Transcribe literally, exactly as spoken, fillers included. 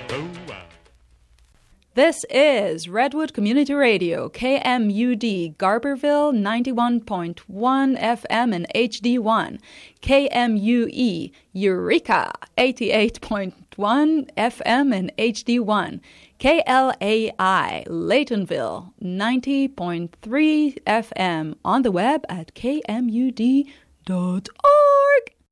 Oh, wow. This is Redwood Community Radio, K M U D, Garberville, ninety-one point one F M and H D one. K M U E, Eureka, eighty-eight point one F M and H D one. K L A I, Laytonville, ninety point three F M. On the web at k m u d dot org.